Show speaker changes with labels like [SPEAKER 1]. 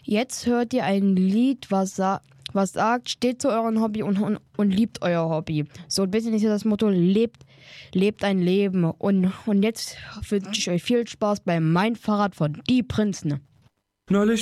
[SPEAKER 1] Jetzt hört ihr ein Lied, was sagt, steht zu eurem Hobby und liebt euer Hobby. So ein bisschen ist ja das Motto, lebt ein Leben. Und jetzt wünsche ich euch viel Spaß bei Mein Fahrrad von Die Prinzen.
[SPEAKER 2] Neulich